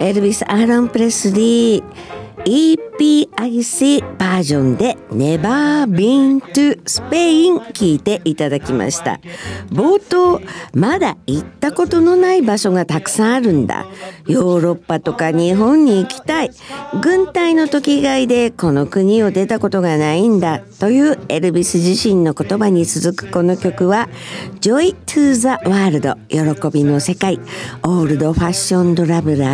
エルビス・アーロン・プレスリーEPIC バージョンで Never Been to Spain 聞いていただきました。冒頭、まだ行ったことのない場所がたくさんあるんだ。ヨーロッパとか日本に行きたい。軍隊の時以外でこの国を出たことがないんだというエルビス自身の言葉に続くこの曲は Joy to the World 喜びの世界、オールドファッション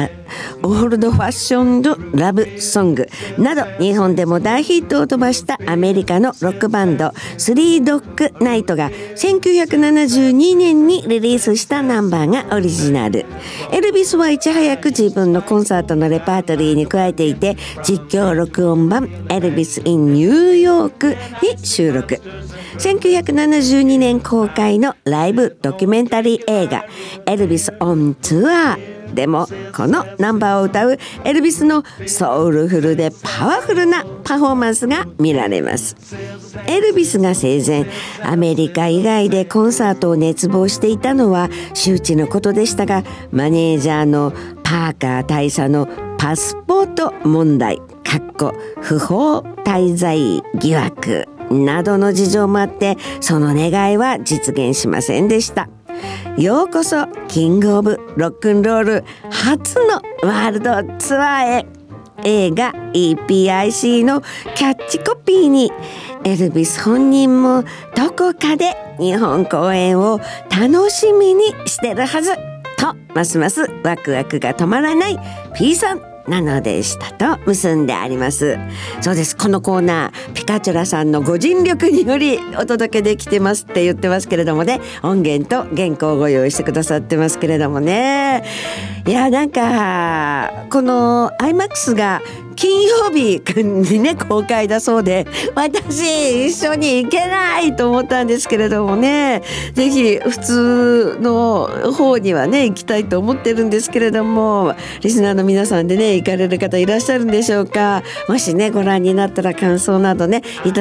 ドラブソングなど日本でも大ヒットを飛ばしたアメリカのロックバンドスリードッグナイトが1972年にリリースしたナンバーがオリジナル。エルビスはいち早く自分のコンサートのレパートリーに加えていて、実況録音版エルビス in ニューヨークに収録。1972年公開のライブドキュメンタリー映画エルビス on Tourでもこのナンバーを歌うエルビスのソウルフルでパワフルなパフォーマンスが見られます。エルビスが生前アメリカ以外でコンサートを熱望していたのは周知のことでしたが、マネージャーのパーカー大佐のパスポート問題不法滞在疑惑などの事情もあってその願いは実現しませんでした。ようこそキングオブロックンロール初のワールドツアーへ。映画 EPIC のキャッチコピーにエルビス本人もどこかで日本公演を楽しみにしてるはずと、ますますワクワクが止まらない P さんなのでしたと結んであります。そうです。このコーナーピカチュラさんのご尽力によりお届けできてますって言ってますけれどもね、音源と原稿をご用意してくださってますけれどもね、いやなんかこの IMAX が金曜日にね公開だそうで、私一緒に行けないと思ったんですけれどもね、ぜひ普通の方にはね行きたいと思ってるんですけれども、リスナーの皆さんでね行かれる方いらっしゃるんでしょうか。もしねご覧になったら感想などね